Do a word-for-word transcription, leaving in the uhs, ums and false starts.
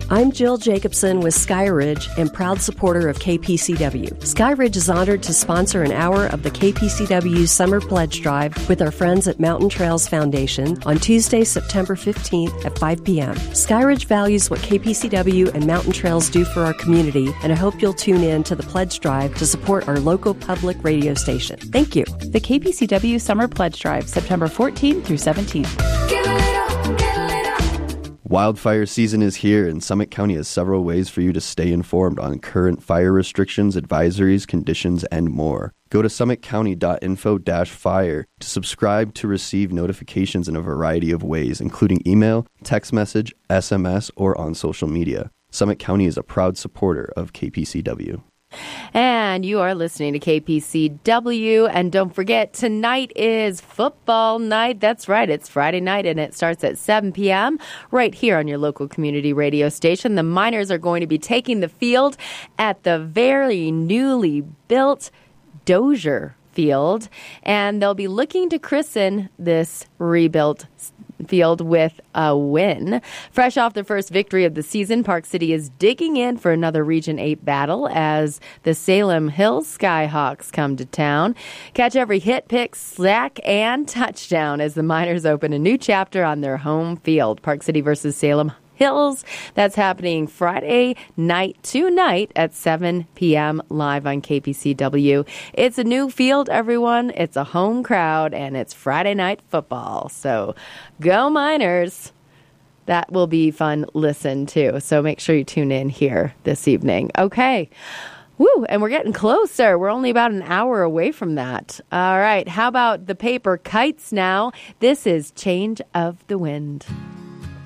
I'm Jill Jacobson with Skyridge and proud supporter of K P C W. Skyridge is honored to sponsor an hour of the K P C W Summer Pledge Drive with our friends at Mountain Trails Foundation on Tuesday, September fifteenth at five p.m. Skyridge values what K P C W and Mountain Trails do for our community, and I hope you'll tune in to the Pledge Drive to support our local public radio station. Thank you. The K P C W Summer Pledge Drive, September fourteenth through seventeenth. Wildfire season is here, and Summit County has several ways for you to stay informed on current fire restrictions, advisories, conditions, and more. Go to summit county dot info dash fire to subscribe to receive notifications in a variety of ways, including email, text message, S M S, or on social media. Summit County is a proud supporter of K P C W. And you are listening to K P C W. And don't forget, tonight is football night. That's right. It's Friday night, and it starts at seven p.m. right here on your local community radio station. The Miners are going to be taking the field at the very newly built Dozier Field, and they'll be looking to christen this rebuilt field with a win. Fresh off the first victory of the season, Park City is digging in for another Region eight battle as the Salem Hills Skyhawks come to town. Catch every hit, pick, sack, and touchdown as the Miners open a new chapter on their home field. Park City versus Salem Hills. That's happening Friday night tonight at seven p.m. live on K P C W. It's a new field, everyone. It's a home crowd, and it's Friday night football. So go Miners. That will be fun listen to. So make sure you tune in here this evening. Okay. Woo, and we're getting closer. We're only about an hour away from that. All right. How about the paper Kites now? This is Change of the Wind.